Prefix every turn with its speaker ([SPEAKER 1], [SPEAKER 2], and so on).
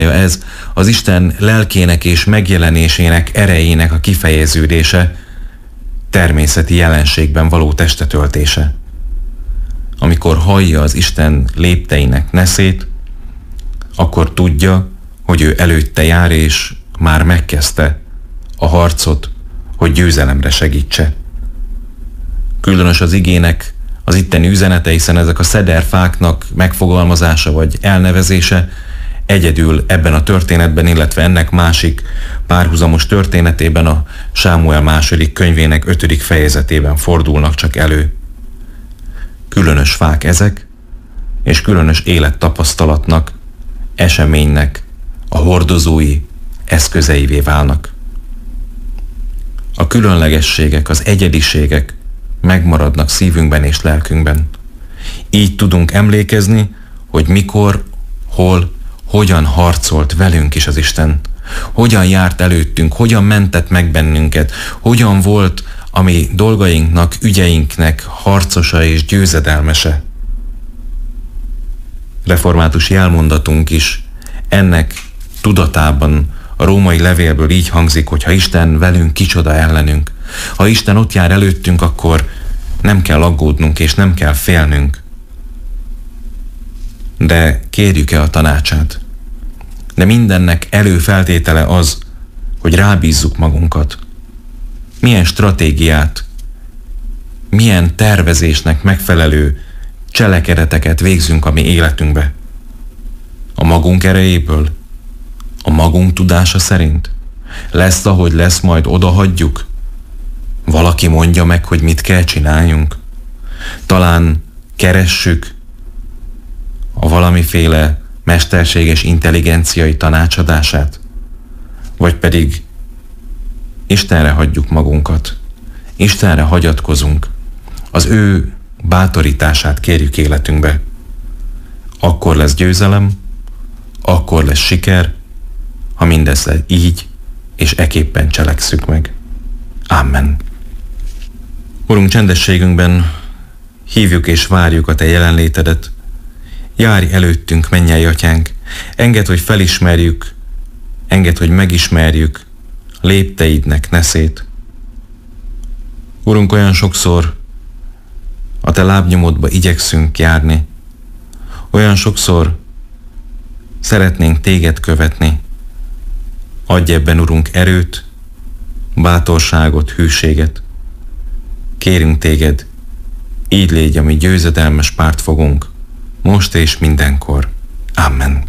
[SPEAKER 1] Ez az Isten lelkének és megjelenésének erejének a kifejeződése, természeti jelenségben való testetöltése. Amikor hallja az Isten lépteinek neszét, akkor tudja, hogy ő előtte jár, és már megkezdte a harcot, hogy győzelemre segítse. Különös az igének az itteni üzenete, hiszen ezek a szederfáknak megfogalmazása vagy elnevezése egyedül ebben a történetben, illetve ennek másik párhuzamos történetében, a Sámuel második könyvének 5. fejezetében fordulnak csak elő. Különös fák ezek, és különös élettapasztalatnak, eseménynek a hordozói, eszközeivé válnak. A különlegességek, az egyediségek megmaradnak szívünkben és lelkünkben. Így tudunk emlékezni, hogy mikor, hol, hogyan harcolt velünk is az Isten, hogyan járt előttünk, hogyan mentett meg bennünket, hogyan volt a mi dolgainknak, ügyeinknek harcosa és győzedelmese. Reformátusi elmondatunk is ennek tudatában a római levélből így hangzik, hogy ha Isten velünk, kicsoda ellenünk. Ha Isten ott jár előttünk, akkor nem kell aggódnunk és nem kell félnünk. De kérjük-e a tanácsát? De mindennek előfeltétele az, hogy rábízzuk magunkat. Milyen stratégiát, milyen tervezésnek megfelelő cselekedeteket végzünk a mi életünkbe. A magunk erejéből, a magunk tudása szerint. Lesz, ahogy lesz, majd odahagyjuk. Valaki mondja meg, hogy mit kell csináljunk. Talán keressük a valamiféle mesterséges intelligenciai tanácsadását, vagy pedig Istenre hagyjuk magunkat, Istenre hagyatkozunk, az ő bátorítását kérjük életünkbe. Akkor lesz győzelem, akkor lesz siker, ha mindezt így és eképpen cselekszük meg. Amen. Urunk, csendességünkben hívjuk és várjuk a Te jelenlétedet. Járj előttünk, mennyei Atyánk, engedd, hogy felismerjük, engedd, hogy megismerjük lépteidnek neszét. Urunk, olyan sokszor a Te lábnyomodba igyekszünk járni, olyan sokszor szeretnénk Téged követni. Adj ebben, Urunk, erőt, bátorságot, hűséget. Kérünk Téged, így légy a mi győzedelmes pártfogónk, most és mindenkor. Amen.